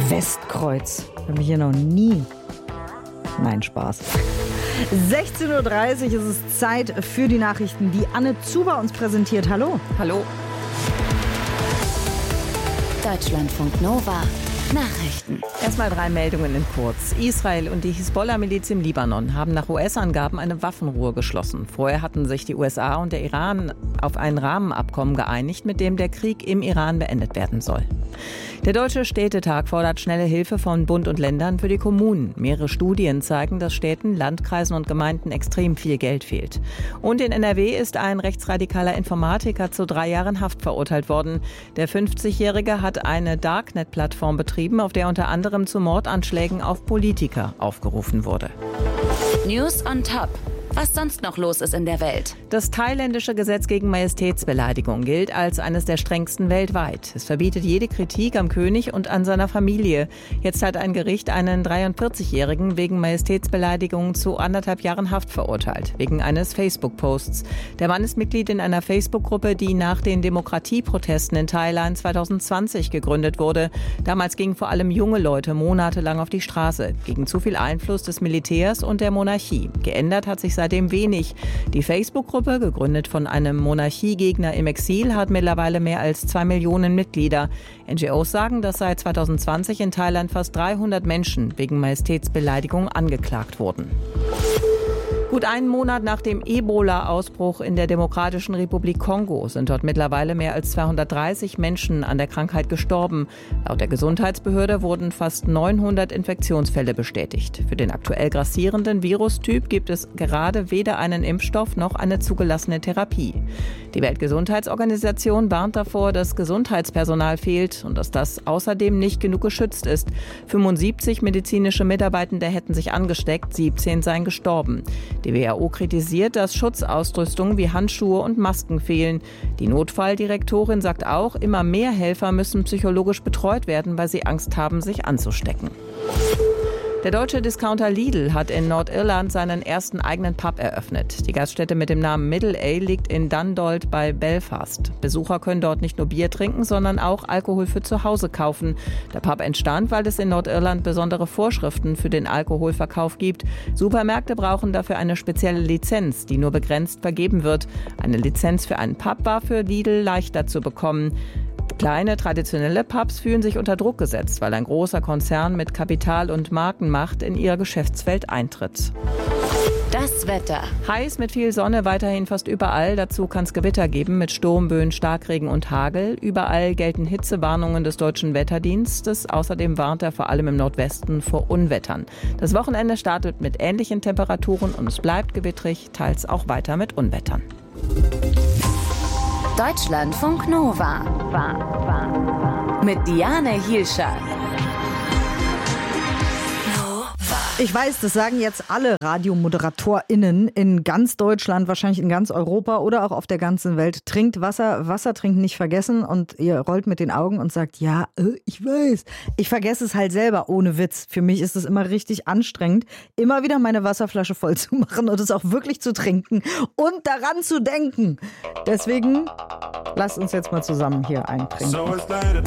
Westkreuz. Habe ich hier noch nie. Nein, Spaß. 16.30 Uhr ist es Zeit für die Nachrichten, die Anne Zuber uns präsentiert. Hallo. Hallo. Deutschlandfunk Nova. Nachrichten. Erstmal 3 Meldungen in kurz. Israel und die Hisbollah-Miliz im Libanon haben nach US-Angaben eine Waffenruhe geschlossen. Vorher hatten sich die USA und der Iran auf ein Rahmenabkommen geeinigt, mit dem der Krieg im Iran beendet werden soll. Der Deutsche Städtetag fordert schnelle Hilfe von Bund und Ländern für die Kommunen. Mehrere Studien zeigen, dass Städten, Landkreisen und Gemeinden extrem viel Geld fehlt. Und in NRW ist ein rechtsradikaler Informatiker zu 3 Jahren Haft verurteilt worden. Der 50-Jährige hat eine Darknet-Plattform betrieben, auf der unter anderem zu Mordanschlägen auf Politiker aufgerufen wurde. News on Top. Was sonst noch los ist in der Welt. Das thailändische Gesetz gegen Majestätsbeleidigung gilt als eines der strengsten weltweit. Es verbietet jede Kritik am König und an seiner Familie. Jetzt hat ein Gericht einen 43-Jährigen wegen Majestätsbeleidigung zu 1,5 Jahren Haft verurteilt, wegen eines Facebook-Posts. Der Mann ist Mitglied in einer Facebook-Gruppe, die nach den Demokratieprotesten in Thailand 2020 gegründet wurde. Damals gingen vor allem junge Leute monatelang auf die Straße, gegen zu viel Einfluss des Militärs und der Monarchie. Geändert hat sich seitdem wenig. Die Facebook-Gruppe, gegründet von einem Monarchiegegner im Exil, hat mittlerweile mehr als 2 Millionen Mitglieder. NGOs sagen, dass seit 2020 in Thailand fast 300 Menschen wegen Majestätsbeleidigung angeklagt wurden. Gut einen Monat nach dem Ebola-Ausbruch in der Demokratischen Republik Kongo sind dort mittlerweile mehr als 230 Menschen an der Krankheit gestorben. Laut der Gesundheitsbehörde wurden fast 900 Infektionsfälle bestätigt. Für den aktuell grassierenden Virustyp gibt es gerade weder einen Impfstoff noch eine zugelassene Therapie. Die Weltgesundheitsorganisation warnt davor, dass Gesundheitspersonal fehlt und dass das außerdem nicht genug geschützt ist. 75 medizinische Mitarbeitende hätten sich angesteckt, 17 seien gestorben. Die WHO kritisiert, dass Schutzausrüstung wie Handschuhe und Masken fehlen. Die Notfalldirektorin sagt auch, immer mehr Helfer müssen psychologisch betreut werden, weil sie Angst haben, sich anzustecken. Der deutsche Discounter Lidl hat in Nordirland seinen ersten eigenen Pub eröffnet. Die Gaststätte mit dem Namen Middle Ale liegt in Dundalk bei Belfast. Besucher können dort nicht nur Bier trinken, sondern auch Alkohol für zu Hause kaufen. Der Pub entstand, weil es in Nordirland besondere Vorschriften für den Alkoholverkauf gibt. Supermärkte brauchen dafür eine spezielle Lizenz, die nur begrenzt vergeben wird. Eine Lizenz für einen Pub war für Lidl leichter zu bekommen. Kleine, traditionelle Pubs fühlen sich unter Druck gesetzt, weil ein großer Konzern mit Kapital und Markenmacht in ihr Geschäftsfeld eintritt. Das Wetter. Heiß mit viel Sonne weiterhin fast überall. Dazu kann es Gewitter geben mit Sturmböen, Starkregen und Hagel. Überall gelten Hitzewarnungen des Deutschen Wetterdienstes. Außerdem warnt er vor allem im Nordwesten vor Unwettern. Das Wochenende startet mit ähnlichen Temperaturen und es bleibt gewittrig, teils auch weiter mit Unwettern. Deutschlandfunk Nova. Mit Diane Hielscher. Ich weiß, das sagen jetzt alle RadiomoderatorInnen in ganz Deutschland, wahrscheinlich in ganz Europa oder auch auf der ganzen Welt. Trinkt Wasser, Wasser trinken nicht vergessen und ihr rollt mit den Augen und sagt, ja, ich weiß. Ich vergesse es halt selber, ohne Witz. Für mich ist es immer richtig anstrengend, immer wieder meine Wasserflasche voll zu machen und es auch wirklich zu trinken und daran zu denken. Deswegen lasst uns jetzt mal zusammen hier eintrinken.